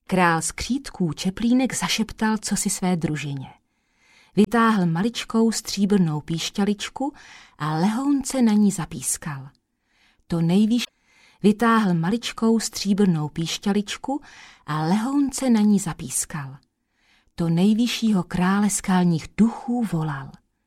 Král skřítků Čeplínek zašeptal cosi své družině. Vytáhl maličkou stříbrnou píšťaličku a lehounce na ní zapískal. Vytáhl maličkou stříbrnou píšťaličku a lehounce na ní zapískal. To nejvyššího krále skalních duchů volal.